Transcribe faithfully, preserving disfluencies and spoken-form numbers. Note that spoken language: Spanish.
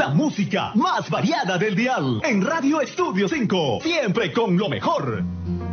La música más variada del dial. En Radio Estudio cinco. Siempre con lo mejor.